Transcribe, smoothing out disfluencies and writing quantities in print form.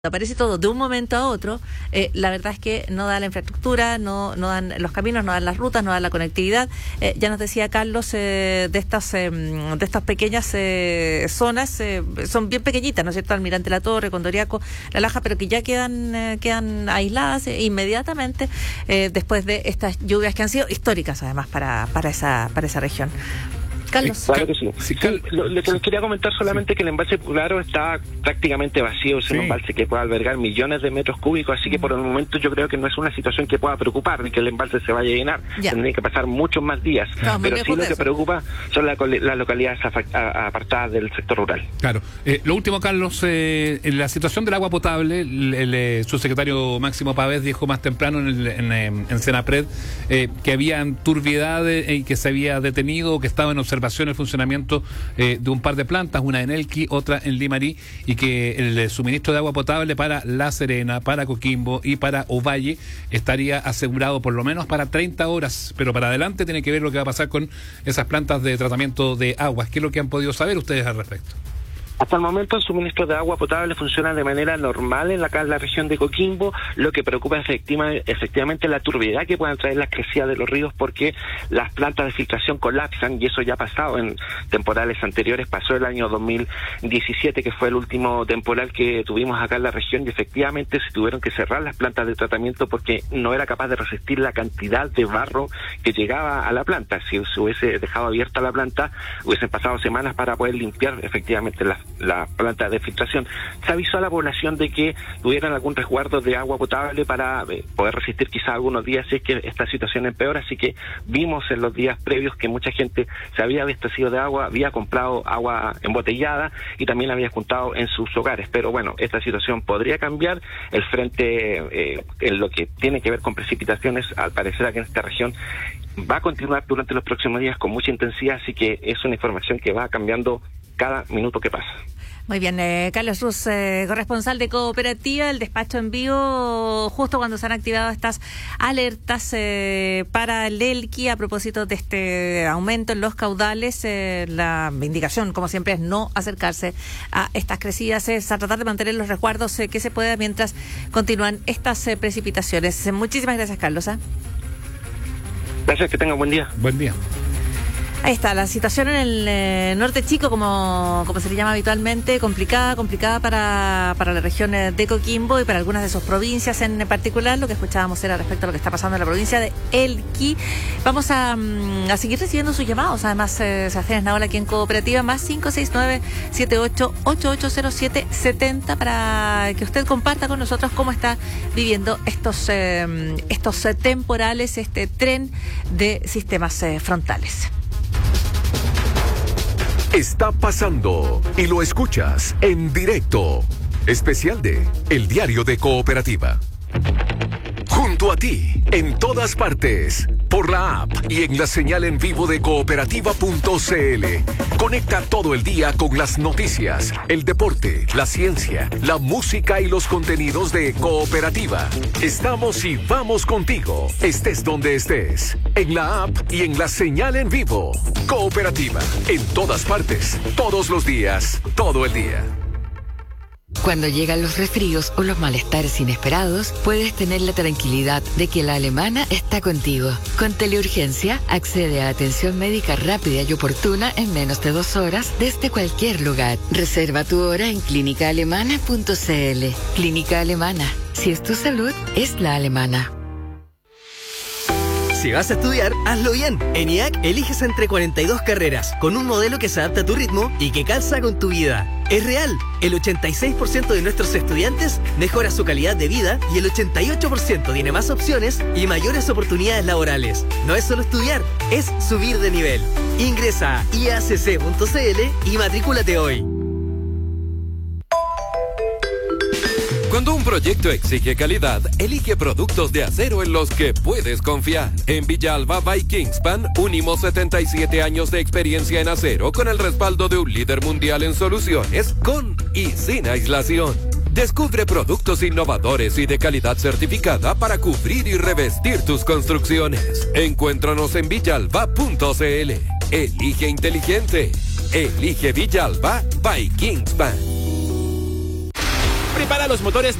aparece todo de un momento a otro, la verdad es que no da la infraestructura, no dan los caminos, no dan las rutas, no dan la conectividad. Ya nos decía Carlos, de estas pequeñas zonas, son bien pequeñitas, ¿no es cierto? Almirante La Torre, Condoriaco, La Laja, pero que ya quedan aisladas inmediatamente después de estas lluvias que han sido históricas, además, para esa región. Carlos. Claro que sí. Lo que les quería comentar solamente que el embalse Claro está prácticamente vacío, es un embalse que puede albergar millones de metros cúbicos, así que por el momento yo creo que no es una situación que pueda preocupar ni que el embalse se vaya a llenar. Tendría que pasar muchos más días, pero sí lo que preocupa son las localidades apartadas del sector rural. Claro. Lo último, Carlos, en la situación del agua potable, el subsecretario Máximo Pavés dijo más temprano en Senapred que habían turbiedades y que se había detenido, que estaba en observación el funcionamiento de un par de plantas, una en Elqui, otra en Limarí, y que el suministro de agua potable para La Serena, para Coquimbo y para Ovalle estaría asegurado por lo menos para 30 horas, pero para adelante tiene que ver lo que va a pasar con esas plantas de tratamiento de aguas. ¿Qué es lo que han podido saber ustedes al respecto? Hasta el momento el suministro de agua potable funciona de manera normal en la región de Coquimbo. Lo que preocupa efectivamente la turbiedad que puedan traer las crecidas de los ríos, porque las plantas de filtración colapsan, y eso ya ha pasado en temporales anteriores. Pasó el año 2017, que fue el último temporal que tuvimos acá en la región, y efectivamente se tuvieron que cerrar las plantas de tratamiento porque no era capaz de resistir la cantidad de barro que llegaba a la planta. Si se hubiese dejado abierta la planta, hubiesen pasado semanas para poder limpiar efectivamente la planta de filtración. Se avisó a la población de que tuvieran algún resguardo de agua potable para poder resistir quizás algunos días si es que esta situación empeora, así que vimos en los días previos que mucha gente se había abastecido de agua, había comprado agua embotellada y también la había juntado en sus hogares, pero bueno, esta situación podría cambiar. El frente en lo que tiene que ver con precipitaciones, al parecer aquí en esta región va a continuar durante los próximos días con mucha intensidad, así que es una información que va cambiando cada minuto que pasa. Muy bien, Carlos Ruz, corresponsal de Cooperativa, el despacho en vivo, justo cuando se han activado estas alertas para el Elqui a propósito de este aumento en los caudales. La indicación, como siempre, es no acercarse a estas crecidas, es a tratar de mantener los resguardos que se pueda mientras continúan estas precipitaciones. Muchísimas gracias, Carlos. Gracias, que tengan buen día. Buen día. Ahí está, la situación en el norte chico, como se le llama habitualmente, complicada para la región de Coquimbo y para algunas de sus provincias en particular. Lo que escuchábamos era respecto a lo que está pasando en la provincia de Elqui. Vamos a seguir recibiendo sus llamados. Además, Sebastián Esnaola aquí en Cooperativa, más 569-78880770, para que usted comparta con nosotros cómo está viviendo estos temporales, este tren de sistemas frontales. Está pasando y lo escuchas en directo. Especial de El Diario de Cooperativa. Junto a ti, en todas partes, por la app y en la señal en vivo de cooperativa.cl. Conecta todo el día con las noticias, el deporte, la ciencia, la música y los contenidos de Cooperativa. Estamos y vamos contigo, estés donde estés, en la app y en la señal en vivo. Cooperativa, en todas partes, todos los días, todo el día. Cuando llegan los resfríos o los malestares inesperados, puedes tener la tranquilidad de que la Alemana está contigo. Con Teleurgencia, accede a atención médica rápida y oportuna en menos de 2 horas desde cualquier lugar. Reserva tu hora en clínicaalemana.cl. Clínica Alemana. Si es tu salud, es la alemana. Si vas a estudiar, hazlo bien. En IAC eliges entre 42 carreras, con un modelo que se adapta a tu ritmo y que calza con tu vida. Es real, el 86% de nuestros estudiantes mejora su calidad de vida y el 88% tiene más opciones y mayores oportunidades laborales. No es solo estudiar, es subir de nivel. Ingresa a iacc.cl y matrículate hoy. Cuando un proyecto exige calidad, elige productos de acero en los que puedes confiar. En Villalba by Kingspan, unimos 77 años de experiencia en acero con el respaldo de un líder mundial en soluciones, con y sin aislación. Descubre productos innovadores y de calidad certificada para cubrir y revestir tus construcciones. Encuéntranos en villalba.cl. Elige inteligente. Elige Villalba by Kingspan. para los motores